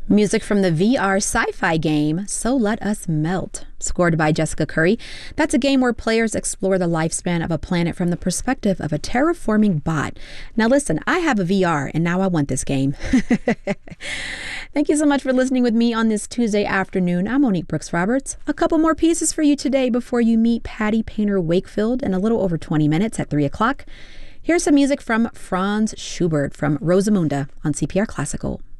Music from the VR sci-fi game So Let Us Melt, scored by Jessica Curry. That's a game where players explore the lifespan of a planet from the perspective of a terraforming bot. Now listen, I have a VR and now I want this game. Thank you so much for listening with me on this Tuesday afternoon. I'm Monique Brooks Roberts. A couple more pieces for you today before you meet Patty Painter Wakefield in a little over 20 minutes at 3 o'clock. Here's some music from Franz Schubert from Rosamunde on CPR Classical.